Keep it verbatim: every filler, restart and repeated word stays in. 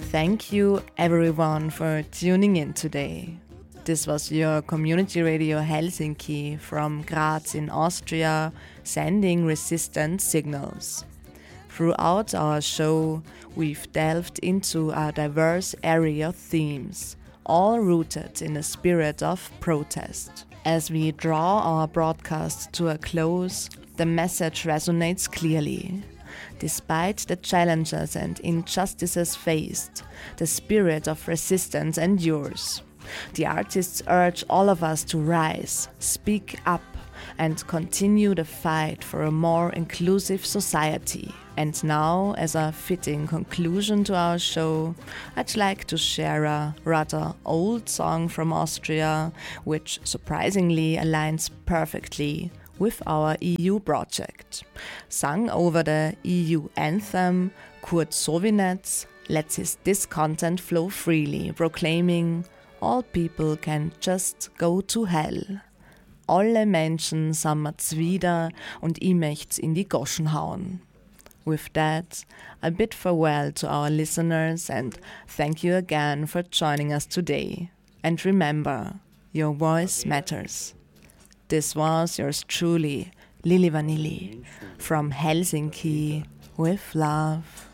Thank you everyone for tuning in today. This was your Community Radio Helsinki from Graz in Austria, sending resistant signals. Throughout our show, we've delved into a diverse array of themes, all rooted in a spirit of protest. As we draw our broadcast to a close, the message resonates clearly. Despite the challenges and injustices faced, the spirit of resistance endures. The artists urge all of us to rise, speak up, and continue the fight for a more inclusive society. And now, as a fitting conclusion to our show, I'd like to share a rather old song from Austria, which surprisingly aligns perfectly with our E U project. Sung over the E U anthem, Kurt Sowinetz lets his discontent flow freely, proclaiming, "All people can just go to hell. Alle Menschen sammert's wieder und I möcht's in die Goschen hauen." With that, I bid farewell to our listeners and thank you again for joining us today. And remember, your voice matters. This was yours truly, Lili Vanilli, from Helsinki with love.